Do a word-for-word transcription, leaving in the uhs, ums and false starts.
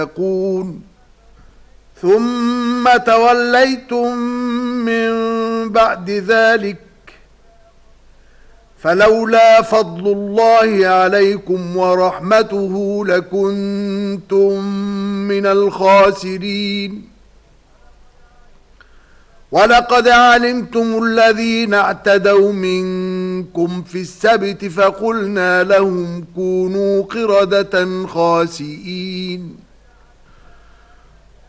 يكون ثم توليتم من بعد ذلك فلولا فضل الله عليكم ورحمته لكنتم من الخاسرين. ولقد علمتم الذين اعتدوا منكم في السبت فقلنا لهم كونوا قردة خاسئين.